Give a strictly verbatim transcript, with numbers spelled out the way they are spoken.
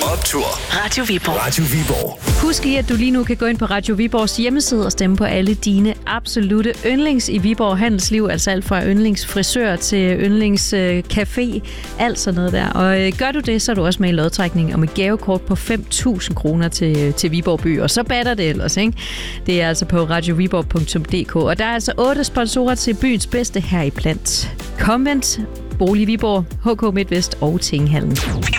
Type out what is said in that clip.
Optur. Radio Viborg. Radio Viborg. Husk lige, at du lige nu kan gå ind på Radio Viborgs hjemmeside og stemme på alle dine absolute yndlings i Viborg Handelsliv. Altså alt fra yndlingsfrisør til yndlingscafé. Alt sådan noget der. Og øh, gør du det, så er du også med i lodtrækning om et gavekort på fem tusind kroner til, til Viborg By. Og så batter det ellers, ikke? Det er altså på radio viborg punktum d k. Og der er altså otte sponsorer til byens bedste her i blandt Convent, Bolig Viborg, H K MidtVest og Tinghallen.